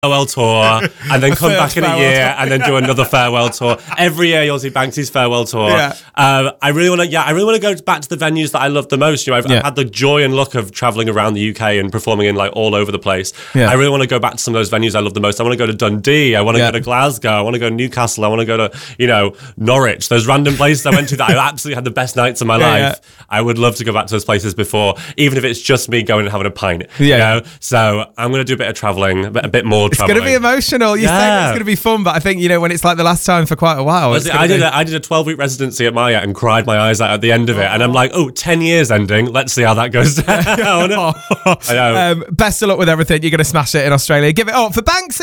farewell tour and then come back in a year and then do another farewell tour. Every year you'll see Banksy's farewell tour. Yeah. I really want to go back to the venues that I love the most. I've had the joy and luck of traveling around the UK and performing in like all over the place. Yeah. I really want to go back to some of those venues I love the most. I want to go to Dundee. I want to go to Glasgow. I want to go to Newcastle. I want to go to, Norwich. Those random places I went to that I absolutely had the best nights of my life. Yeah. I would love to go back to those places before, even if it's just me going and having a pint. So I'm going to do a bit of traveling, a bit more traveling. It's going to be emotional. You think it's going to be fun, but I think, when it's like the last time for quite a while. I did a 12-week residency at Marriott and cried my eyes out at the end of it. And I'm like, 10 years ending. Let's see how that goes down. I know. Best of luck with everything. You're going to smash it in Australia. Give it up for Banksy.